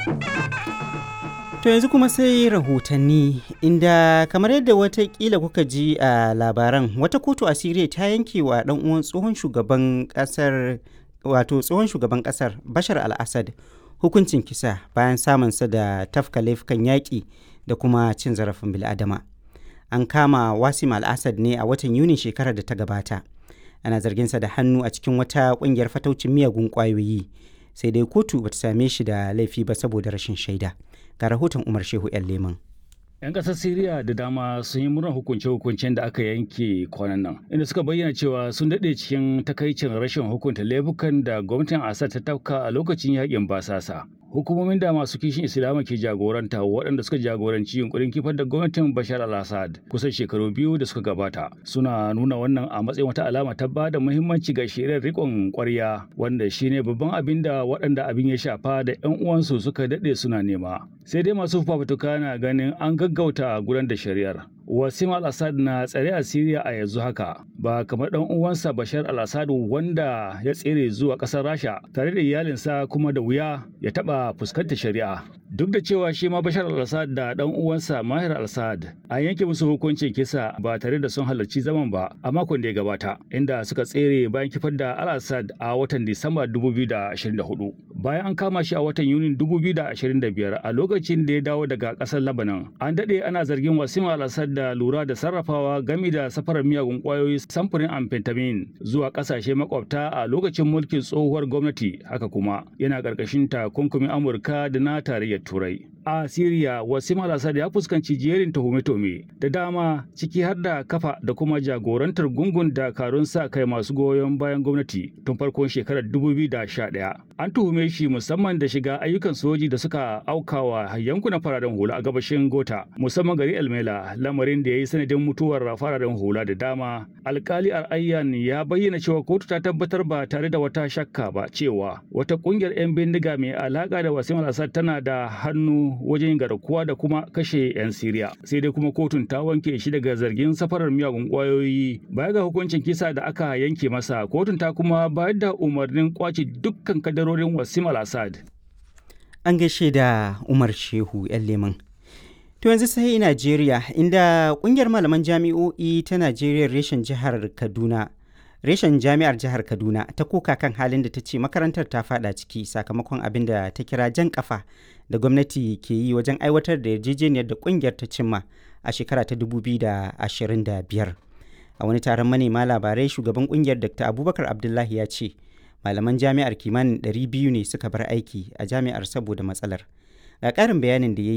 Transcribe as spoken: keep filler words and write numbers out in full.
To yanzu kuma sai rahotanni inda kamar yadda watakila kuka ji a labaran wata kotu a Siriya ta yanke wa dan uwan tsohon shugaban kasar wato tsohon shugaban kasar Bashar al-Assad hukuncin kisa bayan samunsa da tafka laifukan yaƙi da kuma cin zarafin bil'adama. An kama Wasim al-Assad ne a watan Yunin shekarar da ta gabata. Ana zarginsa da hannu a cikin wata ƙungiyar fataucin miyagun ƙwayoyi, sai dai kotu bata same shi da laifi ba saboda rashin shaida. Ga rahoton Umar Shehu ‘yan Leman. 'Yan ƙasar Siriya da dama sun yi murnar hukunce-hukuncen da aka yanke kwanan nan, inda suka bayyana cewa sun daɗe cikin takaicin rashin hukunta laifukan da gwamnatin Assad ta tafka a lokacin yaƙin basasa. Hukumomin da masu kishin Islama ke jagoranta waɗanda suka jagoranci yunkurin kifar da gwamnatin Bashar al-Assad kusan shekaru biyu da suka gabata suna nuna wannan a matsayin wata alama ta ba da muhimmanci ga shirin riƙon ƙwarya, wanda shine babban abin da waɗanda abin ya shafa da 'yan uwansu suka daɗe suna nema. Sai dai masu fafutuka na ganin an gaggauta gudanar da shari'ar. Wasim al-Assad na tsare a Siriya a yanzu haka, ba kamar ɗan uwansa Bashar al-Assad wanda ya tsere zuwa ƙasar Rasha tare da iyalinsa, kuma da wuya ya taɓa fuskantar shari'a. Duk da cewa shi ma Bashar al-Assad da ɗan uwansa Maher al-Assad an yanke musu hukuncin kisa ba tare da sun halarci zaman ba a makon da ya gabata, inda suka tsere bayan kifar da al-Assad a watan Disamba dubu biyu da ashirin da hudu. Bayan an kama shi a watan Yunin dubu biyu da ashirin da biyar a lokacin da ya dawo daga ƙasar Lebanon, an daɗe ana zargin Wasim al-Assad da lura da sarrafawa gami da safarar miyagun kwayoyi samfurin amphetamine zuwa kasashe makwabta a lokacin mulkin tsohuwar gwamnati. Haka kuma yana ƙarƙashin takunkumin Amurka da na tarayyar Turai. A Siriya, Wasim al-Assad ya fuskanci jerin tuhume-tuhume da dama, ciki har da kafa da kuma jagorantar gungun dakarun sa kai masu goyon bayan gwamnati tun farkon shekarar dubu biyu da sha ɗaya. An tuhume shi musamman da shiga ayyukan soji da suka aukawa yankunan fararen hula a gabashin Gota, musamman gari El Mela, lamarin da ya yi sanadin mutuwar fararen hula da dama. Alkali Al-Ayyan ya bayyana cewa kotu ta tabbatar ba tare da wata shakka ba cewa wata kungiyar 'yan bindiga mai alaka da Wasim al-Assad tana da hannu wajen garkuwa da kuma kashe 'yan Siriya. Sai dai kuma kotun ta wanke shi daga zargin safarar miyagun kwayoyi. Baya ga hukuncin kisa da aka yanke masa, kotun ta kuma bayar da umarnin kwace dukkan kadarorin Wasim al-Assad. An gaishe da Umar Shehu ‘yan Leman. To yanzu sai Najeriya, inda kungiyar malaman jami'o'i ta Najeriya reshen jihar Kaduna, reshen jami'ar jihar Kaduna ta koka kan halin da ta ce makarantar ta fada ciki sakamakon abin da ta kira jan kafa da gwamnati ke yi wajen aiwatar da yarjejeniyar da kungiyar ta cimma a shekara ta dubu biyu da ashirin da biyar. A wani taron manema labarai, shugaban kungiyar Dokta Abubakar Abdullahi ya ce malaman jami'ar kimanin ɗari biyu ne suka bar aiki a jami'ar saboda matsalar. Ga ƙarin bayanin da ya yi